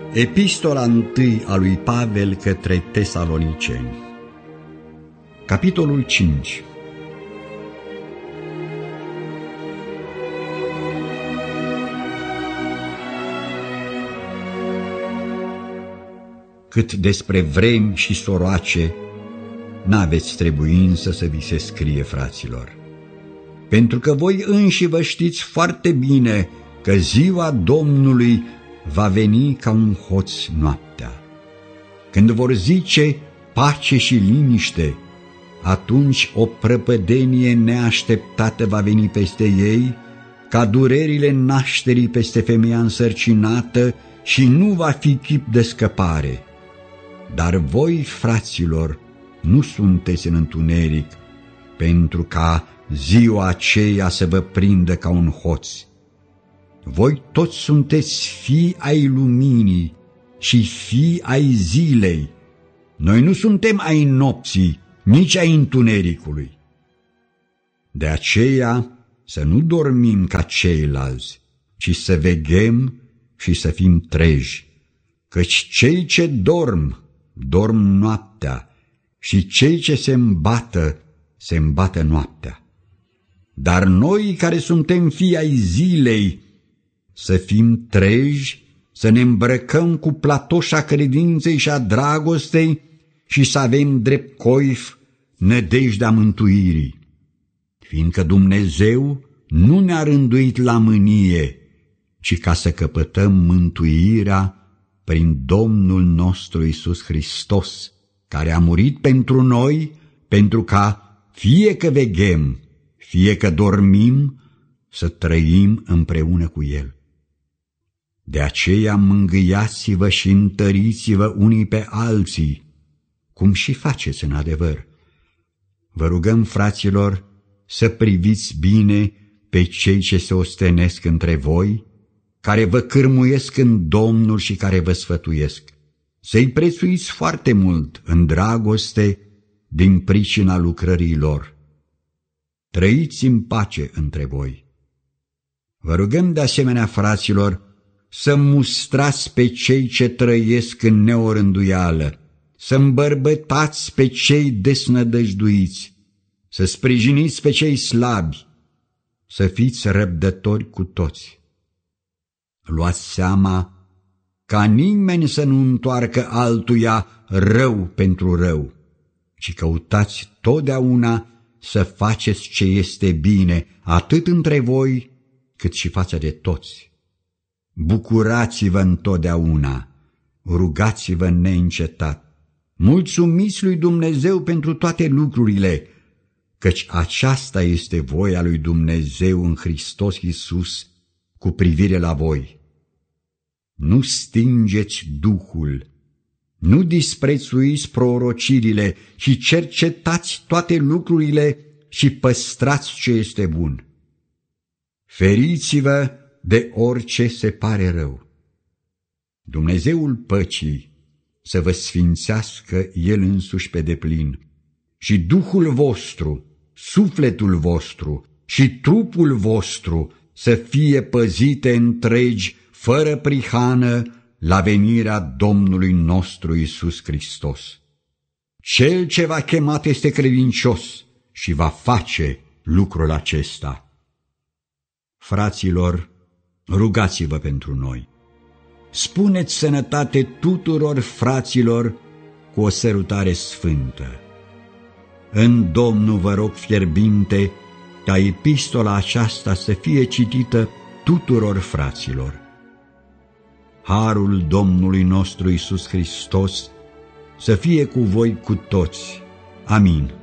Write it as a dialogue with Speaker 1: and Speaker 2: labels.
Speaker 1: Epistola 1 a lui Pavel către Tesaloniceni. Capitolul 5. Cât despre vremi și soroace, n-aveți trebuință să vi se scrie, fraților, pentru că voi înși vă știți foarte bine că ziua Domnului va veni ca un hoț noaptea. Când vor zice pace și liniște, atunci o prăpădenie neașteptată va veni peste ei, ca durerile nașterii peste femeia însărcinată, și nu va fi chip de scăpare. Dar voi, fraților, nu sunteți în întuneric, pentru ca ziua aceea să vă prindă ca un hoț. Voi toți sunteți fii ai luminii și fii ai zilei. Noi nu suntem ai nopții, nici ai întunericului. De aceea să nu dormim ca ceilalți, ci să veghem și să fim treji, căci cei ce dorm, dorm noaptea, și cei ce se îmbată noaptea. Dar noi care suntem fii ai zilei, să fim treji, să ne îmbrăcăm cu platoșa credinței și a dragostei și să avem drept coif nădejdea mântuirii, fiindcă Dumnezeu nu ne-a rânduit la mânie, ci ca să căpătăm mântuirea prin Domnul nostru Iisus Hristos, care a murit pentru noi, pentru ca, fie că veghem, fie că dormim, să trăim împreună cu El. De aceea mângâiați-vă și întăriți-vă unii pe alții, cum și faceți în adevăr. Vă rugăm, fraților, să priviți bine pe cei ce se ostenesc între voi, care vă cârmuiesc în Domnul și care vă sfătuiesc. Să-i prețuiți foarte mult în dragoste din pricina lucrării lor. Trăiți în pace între voi. Vă rugăm de asemenea, fraților, să mustrați pe cei ce trăiesc în neorânduială, să îmbărbătați pe cei desnădăjduiți, să sprijiniți pe cei slabi, să fiți răbdători cu toți. Luați seama ca nimeni să nu întoarcă altuia rău pentru rău, ci căutați totdeauna să faceți ce este bine, atât între voi cât și față de toți. Bucurați-vă întotdeauna, rugați-vă neîncetat, mulțumiți lui Dumnezeu pentru toate lucrurile, căci aceasta este voia lui Dumnezeu în Hristos Iisus cu privire la voi. Nu stingeți Duhul, nu disprețuiți prorocirile, și cercetați toate lucrurile și păstrați ce este bun. Feriți-vă de orice se pare rău. Dumnezeul păcii să vă sfințească El însuși pe deplin, și Duhul vostru, sufletul vostru și trupul vostru să fie păzite întregi, fără prihană, la venirea Domnului nostru Iisus Hristos. Cel ce v-a chemat este credincios și va face lucrul acesta. Fraților, rugați-vă pentru noi. Spuneți sănătate tuturor fraților cu o sărutare sfântă. În Domnul vă rog fierbinte ca epistola aceasta să fie citită tuturor fraților. Harul Domnului nostru Iisus Hristos să fie cu voi cu toți. Amin.